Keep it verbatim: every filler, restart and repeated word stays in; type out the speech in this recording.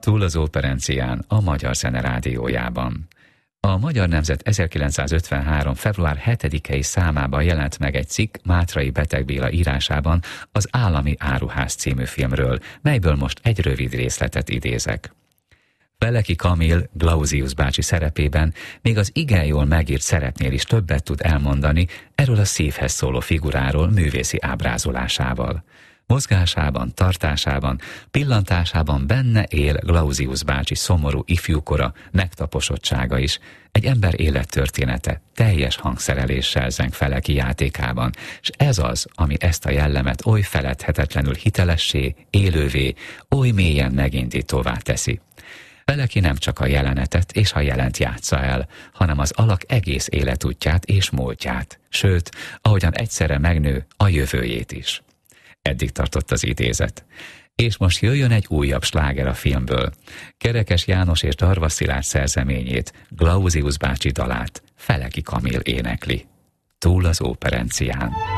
Túl az operencián, a Magyar Zene Rádiójában. A Magyar Nemzet ezerkilencszázötvenhárom. február hetedikei számában jelent meg egy cikk Mátrai Beteg Béla írásában az Állami Áruház című filmről, melyből most egy rövid részletet idézek. Feleki Kamil Glauzius bácsi szerepében még az igen jól megírt szerepnél is többet tud elmondani erről a szívhez szóló figuráról művészi ábrázolásával. Mozgásában, tartásában, pillantásában benne él Glauzius bácsi szomorú ifjúkora, megtaposottsága is, egy ember élettörténete teljes hangszereléssel zeng Feleki játékában, és ez az, ami ezt a jellemet oly feledhetetlenül hitelessé, élővé, oly mélyen megindítóvá teszi. Feleki nem csak a jelenetet és a jelent játsza el, hanem az alak egész életútját és múltját, sőt, ahogyan egyszerre megnő, a jövőjét is. Eddig tartott az idézet. És most jöjjön egy újabb sláger a filmből. Kerekes János és Darvas Szilárd szerzeményét, Glauzius bácsi dalát Feleki Kamil énekli. Túl az operencián.